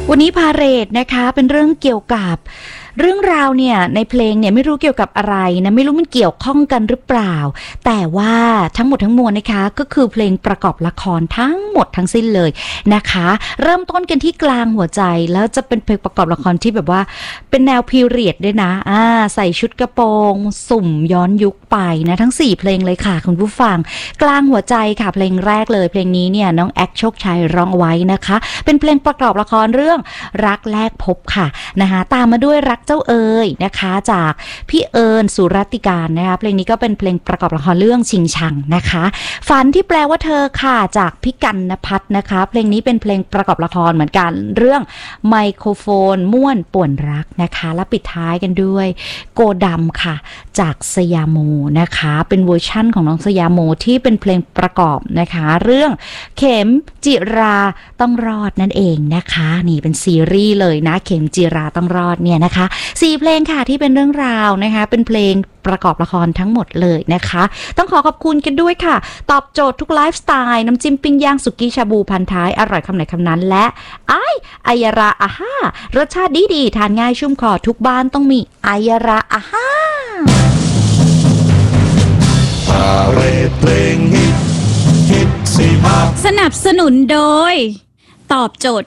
วันนี้พาเหรดนะคะเป็นเรื่องเกี่ยวกับเรื่องราวเนี่ยในเพลงเนี่ยไม่รู้เกี่ยวกับอะไรนะไม่รู้มันเกี่ยวข้องกันหรือเปล่าแต่ว่าทั้งหมดทั้งมวลนะคะก็คือเพลงประกอบละครทั้งหมดทั้งสิ้นเลยนะคะเริ่มต้นกันที่กลางหัวใจแล้วจะเป็นเพลงประกอบละครที่แบบว่าเป็นแนวพีเรียดด้วยนะใส่ชุดกระโปรงสุ่มย้อนยุคไปนะทั้ง4เพลงเลยค่ะคุณผู้ฟังกลางหัวใจค่ะเพลงแรกเลยเพลงนี้เนี่ยน้องแอคโชคชัยร้องเอาไว้นะคะเป็นเพลงประกอบละครเรื่องรักแรกพบค่ะนะคะตามมาด้วยรักเจ้าเอ๋ยนะคะจากพี่เอิญสุรติการนะคะเพลงนี้ก็เป็นเพลงประกอบละครเรื่องชิงชังนะคะฝันที่แปลว่าเธอค่ะจากพี่กันณภัทรนะคะเพลงนี้เป็นเพลงประกอบละครเหมือนกันเรื่องไมโครโฟนม่วนป่วนรักนะคะและปิดท้ายกันด้วยโกดำค่ะจากสยามโมนะคะเป็นเวอร์ชั่นของน้องสยามโมที่เป็นเพลงประกอบนะคะเรื่องเข็มจิราต้องรอดนั่นเองนะคะนี่เป็นซีรีส์เลยนะเข็มจิราต้องรอดเนี่ยนะคะ4เพลงค่ะที่เป็นเรื่องราวนะคะเป็นเพลงประกอบละครทั้งหมดเลยนะคะต้องขอขอบคุณกันด้วยค่ะตอบโจทย์ทุกไลฟ์สไตล์น้ำจิ้มปิ้งย่างสุกี้ชาบูพันท้ายอร่อยคำไหนคำนั้นและอายาราอาฮ่ารสชาติดีทานง่ายชุ่มคอทุกบ้านต้องมีอายาราอาฮ่าพาเหรดเพลงฮิตสิมาสนับสนุนโดยตอบโจทย์